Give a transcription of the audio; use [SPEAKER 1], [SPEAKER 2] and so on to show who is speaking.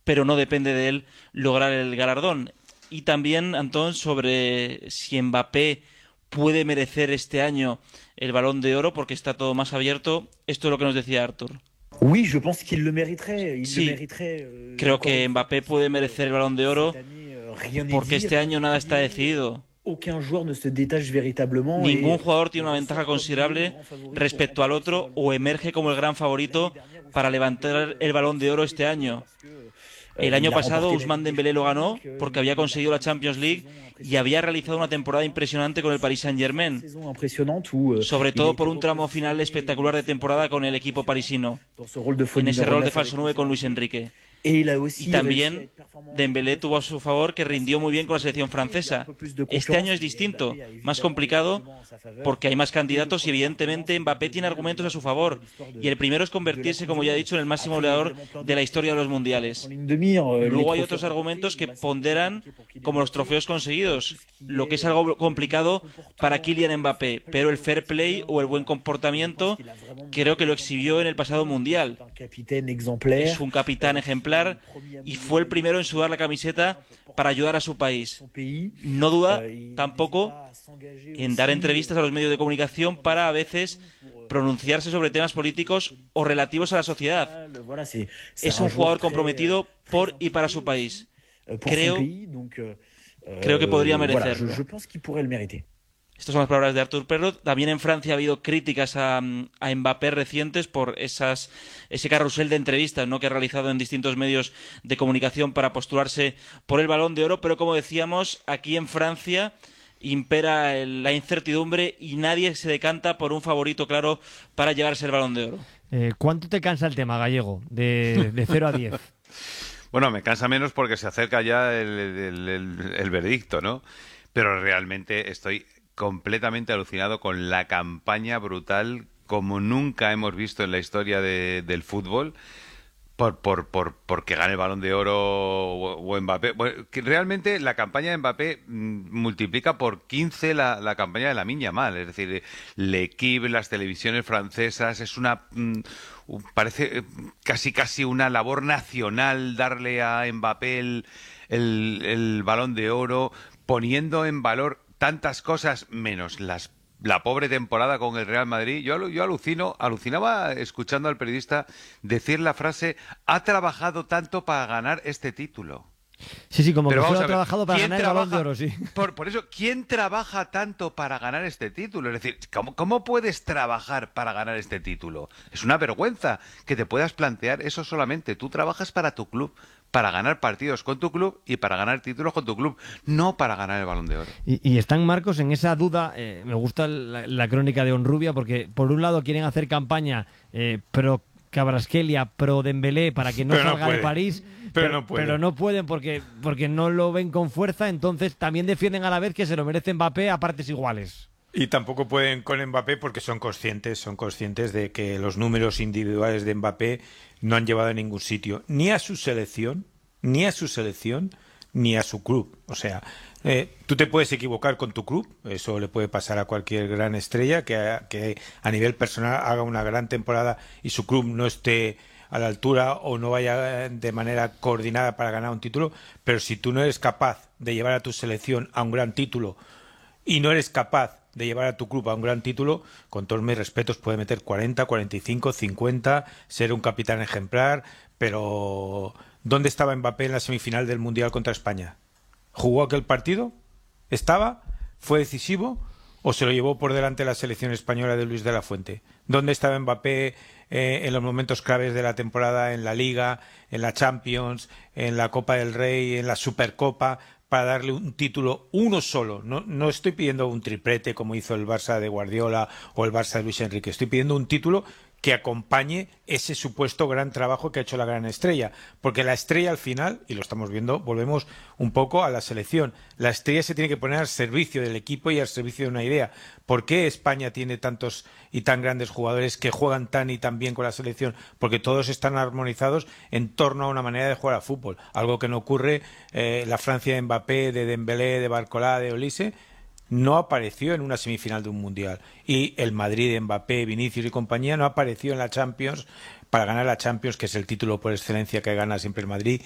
[SPEAKER 1] pero no depende de él lograr el galardón. Y también, Antón, sobre si Mbappé puede merecer este año el Balón de Oro, porque está todo más abierto. Esto es lo que nos decía Arthur.
[SPEAKER 2] Oui, je pense qu'il le mériterait. Il le
[SPEAKER 1] Sí,
[SPEAKER 2] mériterait,
[SPEAKER 1] creo
[SPEAKER 2] encore
[SPEAKER 1] que
[SPEAKER 2] une fois,
[SPEAKER 1] Mbappé
[SPEAKER 2] puisque
[SPEAKER 1] puede merecer el Balón de
[SPEAKER 2] cette
[SPEAKER 1] Oro
[SPEAKER 2] année, rien n'est
[SPEAKER 1] porque
[SPEAKER 2] dit,
[SPEAKER 1] este
[SPEAKER 2] rien
[SPEAKER 1] año
[SPEAKER 2] n'est
[SPEAKER 1] nada está
[SPEAKER 2] plié.
[SPEAKER 1] decidido.
[SPEAKER 2] Aucun joueur ne se détache véritablement
[SPEAKER 1] Ningún
[SPEAKER 2] et
[SPEAKER 1] jugador tiene una ventaja
[SPEAKER 2] ressort comme le
[SPEAKER 1] considerable
[SPEAKER 2] grand favori pour
[SPEAKER 1] respecto al
[SPEAKER 2] remporter ce
[SPEAKER 1] otro
[SPEAKER 2] ballon
[SPEAKER 1] o
[SPEAKER 2] d'or.
[SPEAKER 1] emerge como el gran
[SPEAKER 2] L'année
[SPEAKER 1] favorito
[SPEAKER 2] dernière
[SPEAKER 1] para
[SPEAKER 2] Ousmane Dembélé
[SPEAKER 1] levantar el Balón de Oro
[SPEAKER 2] sortait
[SPEAKER 1] este
[SPEAKER 2] des lot
[SPEAKER 1] año.
[SPEAKER 2] parce que
[SPEAKER 1] El año
[SPEAKER 2] il a
[SPEAKER 1] pasado
[SPEAKER 2] remporté la
[SPEAKER 1] Ousmane
[SPEAKER 2] Ligue des
[SPEAKER 1] Dembélé lo
[SPEAKER 2] Champions,
[SPEAKER 1] ganó porque había
[SPEAKER 2] qu'il a
[SPEAKER 1] conseguido la
[SPEAKER 2] réalisé
[SPEAKER 1] Champions
[SPEAKER 2] une
[SPEAKER 1] League
[SPEAKER 2] saison
[SPEAKER 1] y había
[SPEAKER 2] impressionnante avec le
[SPEAKER 1] realizado una
[SPEAKER 2] Paris
[SPEAKER 1] temporada
[SPEAKER 2] Saint-Germain.
[SPEAKER 1] impresionante con el Paris
[SPEAKER 2] Fin de
[SPEAKER 1] Saint-Germain,
[SPEAKER 2] saison impressionnante où
[SPEAKER 1] sobre
[SPEAKER 2] il a
[SPEAKER 1] todo
[SPEAKER 2] été
[SPEAKER 1] por un tramo final
[SPEAKER 2] repositionné
[SPEAKER 1] espectacular de
[SPEAKER 2] sur un rôle
[SPEAKER 1] temporada
[SPEAKER 2] de
[SPEAKER 1] con el
[SPEAKER 2] numéro
[SPEAKER 1] equipo
[SPEAKER 2] différent,
[SPEAKER 1] parisino,
[SPEAKER 2] dans ce rôle de faux
[SPEAKER 1] en ese
[SPEAKER 2] numéro
[SPEAKER 1] rol de
[SPEAKER 2] 9
[SPEAKER 1] falso
[SPEAKER 2] avec
[SPEAKER 1] 9
[SPEAKER 2] Luis
[SPEAKER 1] con Luis
[SPEAKER 2] Enrique.
[SPEAKER 1] Enrique.
[SPEAKER 2] Et il a
[SPEAKER 1] Y
[SPEAKER 2] aussi réussi à
[SPEAKER 1] también
[SPEAKER 2] être performant en équipe
[SPEAKER 1] Dembélé
[SPEAKER 2] de
[SPEAKER 1] tuvo a
[SPEAKER 2] France.
[SPEAKER 1] su favor que
[SPEAKER 2] Là,
[SPEAKER 1] rindió muy bien
[SPEAKER 2] c'est
[SPEAKER 1] con la
[SPEAKER 2] plus
[SPEAKER 1] selección
[SPEAKER 2] compliqué, il y a un
[SPEAKER 1] francesa.
[SPEAKER 2] peu plus de
[SPEAKER 1] Este año
[SPEAKER 2] concurrence,
[SPEAKER 1] es
[SPEAKER 2] mais
[SPEAKER 1] distinto,
[SPEAKER 2] Mbappé a
[SPEAKER 1] más
[SPEAKER 2] évidemment des
[SPEAKER 1] complicado
[SPEAKER 2] arguments en sa faveur.
[SPEAKER 1] porque hay más
[SPEAKER 2] Et le
[SPEAKER 1] candidatos y
[SPEAKER 2] premier argument,
[SPEAKER 1] evidentemente
[SPEAKER 2] c'est de
[SPEAKER 1] Mbappé tiene
[SPEAKER 2] devenir le
[SPEAKER 1] argumentos a
[SPEAKER 2] meilleur
[SPEAKER 1] su
[SPEAKER 2] buteur de
[SPEAKER 1] favor.
[SPEAKER 2] l'histoire
[SPEAKER 1] Y el primero es
[SPEAKER 2] de la
[SPEAKER 1] convertirse,
[SPEAKER 2] Coupe
[SPEAKER 1] como
[SPEAKER 2] du
[SPEAKER 1] ya he
[SPEAKER 2] Monde.
[SPEAKER 1] dicho, en el máximo
[SPEAKER 2] Après, il y a
[SPEAKER 1] goleador
[SPEAKER 2] évidemment plein
[SPEAKER 1] de la
[SPEAKER 2] d'autres
[SPEAKER 1] historia de
[SPEAKER 2] critères
[SPEAKER 1] los
[SPEAKER 2] qui entrent en
[SPEAKER 1] mundiales.
[SPEAKER 2] ligne de mire. Les
[SPEAKER 1] Luego hay
[SPEAKER 2] trophées
[SPEAKER 1] otros
[SPEAKER 2] remportés,
[SPEAKER 1] argumentos
[SPEAKER 2] bon,
[SPEAKER 1] que
[SPEAKER 2] là, c'est un peu plus
[SPEAKER 1] ponderan
[SPEAKER 2] compliqué pour Kylian
[SPEAKER 1] como los
[SPEAKER 2] Mbappé.
[SPEAKER 1] trofeos
[SPEAKER 2] Tout
[SPEAKER 1] conseguidos,
[SPEAKER 2] ce qui
[SPEAKER 1] lo que
[SPEAKER 2] est
[SPEAKER 1] es algo
[SPEAKER 2] bon
[SPEAKER 1] complicado para
[SPEAKER 2] comportement,
[SPEAKER 1] Kylian
[SPEAKER 2] fair
[SPEAKER 1] Mbappé,
[SPEAKER 2] play
[SPEAKER 1] pero el
[SPEAKER 2] au
[SPEAKER 1] fair play
[SPEAKER 2] quotidien,
[SPEAKER 1] o el buen
[SPEAKER 2] je pense
[SPEAKER 1] comportamiento
[SPEAKER 2] qu'il a vraiment
[SPEAKER 1] creo
[SPEAKER 2] montré
[SPEAKER 1] que lo
[SPEAKER 2] l'exemple pendant
[SPEAKER 1] exhibió en
[SPEAKER 2] la
[SPEAKER 1] el
[SPEAKER 2] Coupe du
[SPEAKER 1] pasado
[SPEAKER 2] Monde, que c'est
[SPEAKER 1] mundial.
[SPEAKER 2] un capitaine
[SPEAKER 1] Es
[SPEAKER 2] exemplaire
[SPEAKER 1] un capitán
[SPEAKER 2] qui est le
[SPEAKER 1] ejemplar
[SPEAKER 2] premier à
[SPEAKER 1] y
[SPEAKER 2] mouiller
[SPEAKER 1] fue
[SPEAKER 2] le
[SPEAKER 1] el primero
[SPEAKER 2] maillot
[SPEAKER 1] en sudar la
[SPEAKER 2] sur le
[SPEAKER 1] camiseta
[SPEAKER 2] terrain pour
[SPEAKER 1] para
[SPEAKER 2] porter
[SPEAKER 1] ayudar a su país.
[SPEAKER 2] son pays.
[SPEAKER 1] No duda
[SPEAKER 2] Il n'hésite
[SPEAKER 1] tampoco
[SPEAKER 2] pas à s'engager
[SPEAKER 1] en dar
[SPEAKER 2] aussi
[SPEAKER 1] entrevistas a los medios de
[SPEAKER 2] dans les
[SPEAKER 1] comunicación
[SPEAKER 2] efforts de
[SPEAKER 1] para a
[SPEAKER 2] subversion
[SPEAKER 1] veces
[SPEAKER 2] pour
[SPEAKER 1] pronunciarse sobre temas
[SPEAKER 2] crédibiliser
[SPEAKER 1] políticos o
[SPEAKER 2] politique,
[SPEAKER 1] relativos a la sociedad.
[SPEAKER 2] sociale. Voilà, c'est
[SPEAKER 1] Es
[SPEAKER 2] un
[SPEAKER 1] un
[SPEAKER 2] joueur
[SPEAKER 1] jugador comprometido
[SPEAKER 2] très
[SPEAKER 1] por y para
[SPEAKER 2] impliqué
[SPEAKER 1] su
[SPEAKER 2] aussi
[SPEAKER 1] país.
[SPEAKER 2] pour son
[SPEAKER 1] Creo,
[SPEAKER 2] pays. Donc,
[SPEAKER 1] creo que podría
[SPEAKER 2] voilà,
[SPEAKER 1] merecerlo.
[SPEAKER 2] je pense qu'il pourrait le mériter.
[SPEAKER 1] Estas son las palabras de Artur Perro. También en Francia ha habido críticas a Mbappé recientes por ese carrusel de entrevistas, ¿no?, que ha realizado en distintos medios de comunicación para postularse por el Balón de Oro. Pero como decíamos, aquí en Francia impera la incertidumbre y nadie se decanta por un favorito claro para llevarse el Balón de Oro.
[SPEAKER 3] ¿Cuánto te cansa el tema, Gallego? De 0 a 10.
[SPEAKER 4] Bueno, me cansa menos porque se acerca ya el veredicto, ¿no? Pero realmente estoy completamente alucinado con la campaña brutal como nunca hemos visto en la historia del fútbol porque gane el Balón de Oro o Mbappé. Bueno, que realmente la campaña de Mbappé multiplica por 15 la campaña de Lamine Yamal. Es decir, L'Équipe, las televisiones francesas, es parece casi una labor nacional darle a Mbappé el Balón de Oro, poniendo en valor tantas cosas menos la pobre temporada con el Real Madrid. Yo alucinaba escuchando al periodista decir la frase: ha trabajado tanto para ganar este título.
[SPEAKER 3] Sí, como
[SPEAKER 4] Pero
[SPEAKER 3] que
[SPEAKER 4] vamos
[SPEAKER 3] solo
[SPEAKER 4] a
[SPEAKER 3] ha
[SPEAKER 4] ver,
[SPEAKER 3] trabajado para
[SPEAKER 4] ¿quién
[SPEAKER 3] ganar el Balón de
[SPEAKER 4] trabaja?
[SPEAKER 3] Oro, sí.
[SPEAKER 4] Por eso, ¿quién trabaja tanto para ganar este título? Es decir, ¿cómo puedes trabajar para ganar este título? Es una vergüenza que te puedas plantear eso solamente. Tú trabajas para tu club, para ganar partidos con tu club y para ganar títulos con tu club, no para ganar el Balón de Oro.
[SPEAKER 3] Y están, Marcos, en esa duda. Me gusta la crónica de Honrubia porque, por un lado, quieren hacer campaña pro Kvaratskhelia, pro Dembélé para que no
[SPEAKER 5] Pero no
[SPEAKER 3] salga de
[SPEAKER 5] puede.
[SPEAKER 3] París, pero no pueden porque no lo ven con fuerza. Entonces también defienden a la vez que se lo merece Mbappé a partes iguales.
[SPEAKER 5] Y tampoco pueden con Mbappé porque son conscientes de que los números individuales de Mbappé no han llevado a ningún sitio, ni a su selección, ni a su club. O sea, tú te puedes equivocar con tu club, eso le puede pasar a cualquier gran estrella que a nivel personal haga una gran temporada y su club no esté a la altura o no vaya de manera coordinada para ganar un título, pero si tú no eres capaz de llevar a tu selección a un gran título y no eres capaz de llevar a tu club a un gran título, con todos mis respetos, puede meter 40, 45, 50, ser un capitán ejemplar, pero ¿dónde estaba Mbappé en la semifinal del Mundial contra España? ¿Jugó aquel partido? ¿Estaba? ¿Fue decisivo? ¿O se lo llevó por delante la selección española de Luis de la Fuente? ¿Dónde estaba Mbappé en los momentos claves de la temporada, en la Liga, en la Champions, en la Copa del Rey, en la Supercopa, para darle un título, uno solo? No estoy pidiendo un triplete como hizo el Barça de Guardiola o el Barça de Luis Enrique. Estoy pidiendo un título que acompañe ese supuesto gran trabajo que ha hecho la gran estrella. Porque la estrella al final, y lo estamos viendo, volvemos un poco a la selección. La estrella se tiene que poner al servicio del equipo y al servicio de una idea. ¿Por qué España tiene tantos y tan grandes jugadores que juegan tan y tan bien con la selección? Porque todos están armonizados en torno a una manera de jugar al fútbol. Algo que no ocurre la Francia de Mbappé, de Dembélé, de Barcola, de Olise. No apareció en una semifinal de un mundial, y el Madrid de Mbappé, Vinicius y compañía no apareció en la Champions para ganar la Champions, que es el título por excelencia que gana siempre el Madrid